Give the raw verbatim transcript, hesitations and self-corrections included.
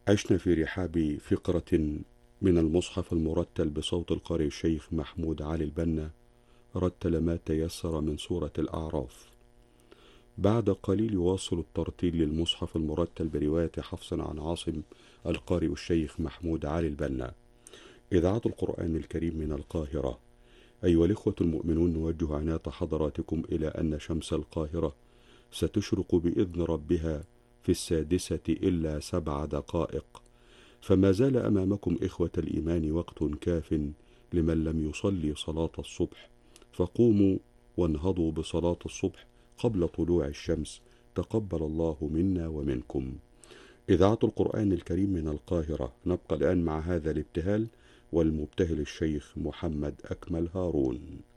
عشنا في رحاب فقرة من المصحف المرتل بصوت القارئ الشيخ محمود علي البنا، رتل ما تيسر من سورة الأعراف. بعد قليل يواصل الترتيل للمصحف المرتل برواية حفص عن عاصم القارئ الشيخ محمود علي البنا. إذاعة القرآن الكريم من القاهرة. أيها الإخوة المؤمنون، نوجه عناية حضراتكم إلى أن شمس القاهرة ستشرق بإذن ربها في السادسة إلا سبع دقائق، فما زال أمامكم إخوة الإيمان وقت كاف لمن لم يصلي صلاة الصبح، فقوموا وانهضوا بصلاة الصبح قبل طلوع الشمس، تقبل الله منا ومنكم. إذاعة القرآن الكريم من القاهرة. نبقى الآن مع هذا الابتهال والمبتهل الشيخ محمد أكمل هارون.